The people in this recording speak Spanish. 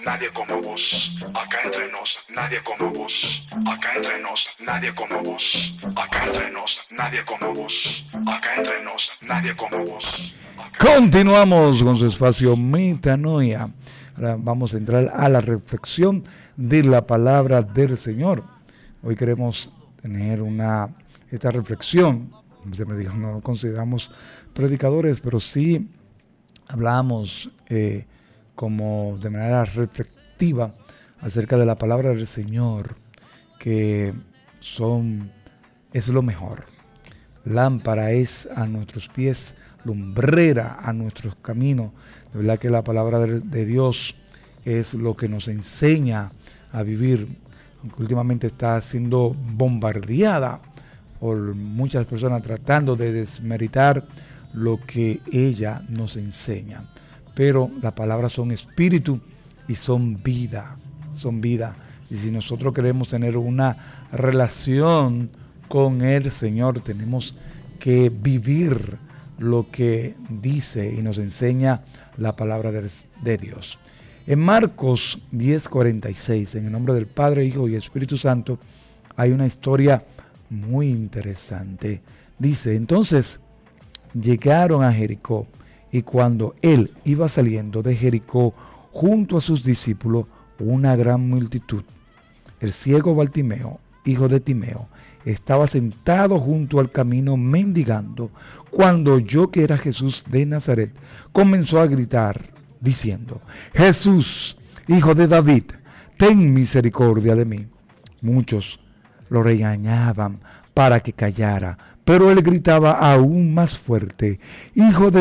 nadie como vos. Acá entre nos, nadie como vos. Acá entre nos, nadie como vos. Acá entre nos, nadie como vos. Acá entre nos, nadie como vos. Continuamos con su espacio Metanoia. Ahora vamos a entrar a la reflexión de la palabra del Señor. Hoy queremos tener esta reflexión. Como siempre digo, no nos consideramos predicadores, pero sí hablamos como de manera reflexiva acerca de la palabra del Señor, que es lo mejor. Lámpara es a nuestros pies, lumbrera a nuestros caminos. De verdad que la palabra de Dios es lo que nos enseña a vivir, aunque últimamente está siendo bombardeada por muchas personas tratando de desmeritar lo que ella nos enseña. Pero las palabras son espíritu y son vida, Y si nosotros queremos tener una relación con el Señor, tenemos que vivir lo que dice y nos enseña la palabra de Dios. En Marcos 10:46, en el nombre del Padre, Hijo y Espíritu Santo, hay una historia muy interesante. Dice, entonces llegaron a Jericó, y cuando él iba saliendo de Jericó, junto a sus discípulos, una gran multitud. El ciego Bartimeo, hijo de Timeo, estaba sentado junto al camino mendigando. Cuando oyó que era Jesús de Nazaret, comenzó a gritar, diciendo, Jesús, hijo de David, ten misericordia de mí. Muchos lo regañaban para que callara, pero él gritaba aún más fuerte, Hijo de